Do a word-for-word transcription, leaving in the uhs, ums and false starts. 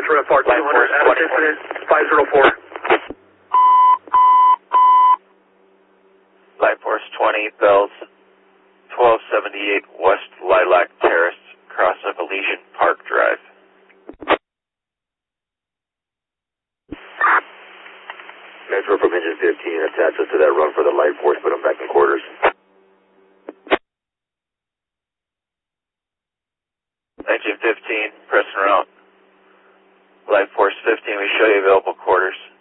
Metro F R two hundred, out of incident, five zero four. Light Force twenty, Bells, twelve seventy-eight West Lilac Terrace, cross of Elysian Park Drive. Metro from engine fifteen, attach us to that run for the Light Force, put them back in quarters. Engine fifteen, press and route. Light Force fifteen, we show you available quarters.